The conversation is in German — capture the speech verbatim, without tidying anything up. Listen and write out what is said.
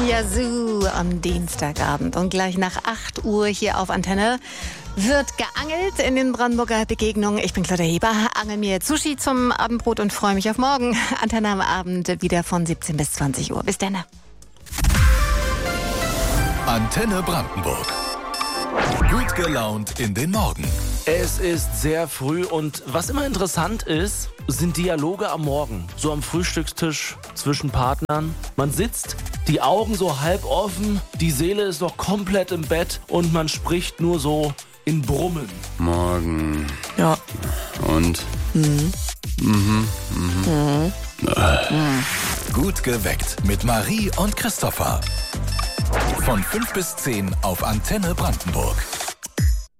Ja, so am Dienstagabend und gleich nach acht Uhr hier auf Antenne wird geangelt in den Brandenburger Begegnungen. Ich bin Claudia Heber, angel mir jetzt Sushi zum Abendbrot und freue mich auf morgen. Antenne am Abend wieder von siebzehn bis zwanzig Uhr. Bis dann. Antenne Brandenburg. Gut gelaunt in den Morgen. Es ist sehr früh und was immer interessant ist, sind Dialoge am Morgen. So am Frühstückstisch zwischen Partnern. Man sitzt, die Augen so halb offen, die Seele ist noch komplett im Bett und man spricht nur so in Brummen. Morgen. Ja. Und? Mhm. Mhm. Mhm. Mhm. Gut geweckt mit Marie und Christopher. Von fünf bis zehn auf Antenne Brandenburg.